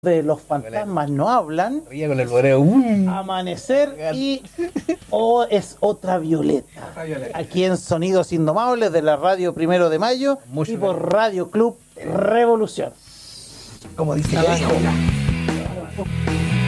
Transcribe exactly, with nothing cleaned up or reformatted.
de Los fantasmas no hablan, Ría con el boreo. Uh. Amanecer y O es otra violeta. Otra violeta. Aquí en Sonidos Indomables de la Radio Primero de Mayo Mucho y por mejor. Radio Club Revolución. Como dice Abajo. ella.